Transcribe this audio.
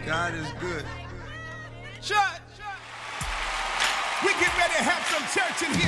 God is good. Shut. We get ready to have some church in here.